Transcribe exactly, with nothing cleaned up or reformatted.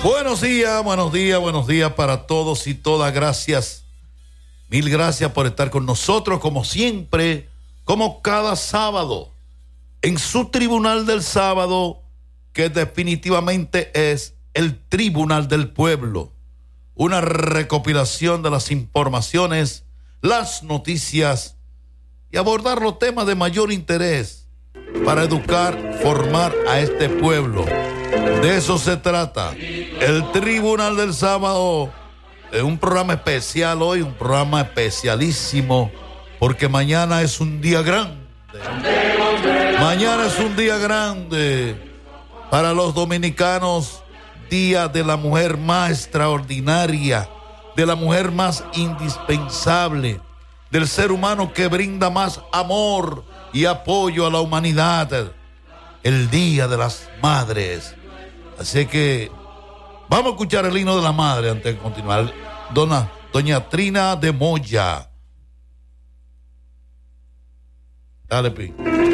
Buenos días, buenos días, buenos días para todos y todas. Gracias, mil gracias por estar con nosotros como siempre, como cada sábado, en su Tribunal del Sábado, que definitivamente es el Tribunal del Pueblo. Una recopilación de las informaciones, las noticias y abordar los temas de mayor interés para educar, formar a este pueblo. De eso se trata. El Tribunal del Sábado es un programa especial hoy, un programa especialísimo, porque mañana es un día grande. Mañana es un día grande para los dominicanos, día de la mujer más extraordinaria, de la mujer más indispensable, del ser humano que brinda más amor y apoyo a la humanidad, el Día de las Madres. Así que vamos a escuchar el himno de la madre antes de continuar. Dona, doña Trina de Moya. Dale, Pi.